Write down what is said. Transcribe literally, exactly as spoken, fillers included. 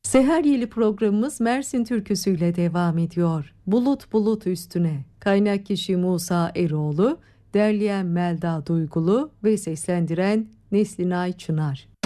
Seher Yeli programımız Mersin türküsüyle devam ediyor. Bulut bulut üstüne. Kaynak kişi Musa Eroğlu, derleyen Melda Duygulu ve seslendiren Neslinay Çınar.